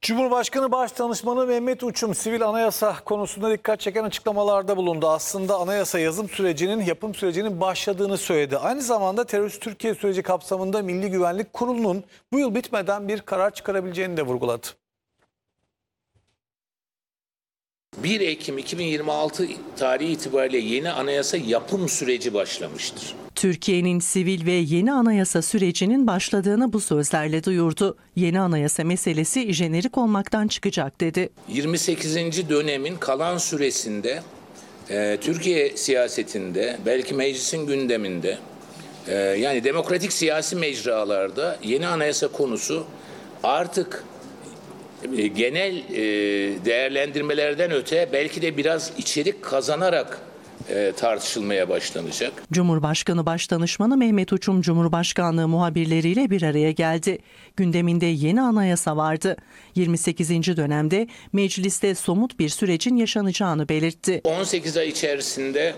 Cumhurbaşkanı Başdanışmanı Mehmet Uçum sivil anayasa konusunda dikkat çeken açıklamalarda bulundu. Aslında anayasa yazım sürecinin, yapım sürecinin başladığını söyledi. Aynı zamanda terörist Türkiye süreci kapsamında Milli Güvenlik Kurulu'nun bu yıl bitmeden bir karar çıkarabileceğini de vurguladı. 1 Ekim 2026 tarihi itibariyle yeni anayasa yapım süreci başlamıştır. Türkiye'nin sivil ve yeni anayasa sürecinin başladığını bu sözlerle duyurdu. Yeni anayasa meselesi jenerik olmaktan çıkacak dedi. 28. dönemin kalan süresinde Türkiye siyasetinde, belki meclisin gündeminde, yani demokratik siyasi mecralarda yeni anayasa konusu artık genel değerlendirmelerden öte belki de biraz içerik kazanarak tartışılmaya başlanacak. Cumhurbaşkanı Başdanışmanı Mehmet Uçum Cumhurbaşkanlığı muhabirleriyle bir araya geldi. Gündeminde yeni anayasa vardı. 28. dönemde mecliste somut bir sürecin yaşanacağını belirtti. 18 ay içerisinde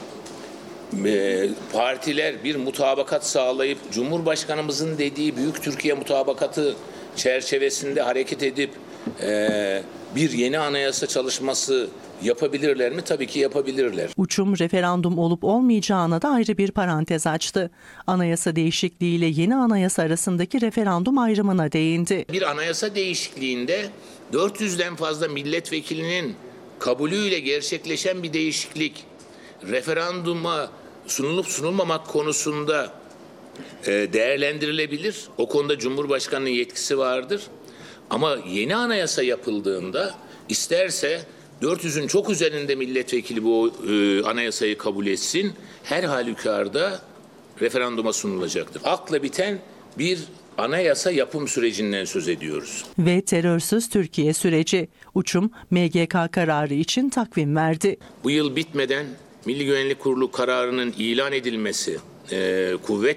partiler bir mutabakat sağlayıp Cumhurbaşkanımızın dediği Büyük Türkiye Mutabakatı çerçevesinde hareket edip bir yeni anayasa çalışması yapabilirler mi? Tabii ki yapabilirler. Uçum referandum olup olmayacağına da ayrı bir parantez açtı. Anayasa değişikliğiyle yeni anayasa arasındaki referandum ayrımına değindi. Bir anayasa değişikliğinde 400'den fazla milletvekilinin kabulüyle gerçekleşen bir değişiklik referanduma sunulup sunulmamak konusunda değerlendirilebilir. O konuda Cumhurbaşkanı'nın yetkisi vardır. Ama yeni anayasa yapıldığında isterse 400'ün çok üzerinde milletvekili bu anayasayı kabul etsin, her halükarda referanduma sunulacaktır. Akla biten bir anayasa yapım sürecinden söz ediyoruz. Ve terörsüz Türkiye süreci. Uçum MGK kararı için takvim verdi. Bu yıl bitmeden Milli Güvenlik Kurulu kararının ilan edilmesi, kuvvet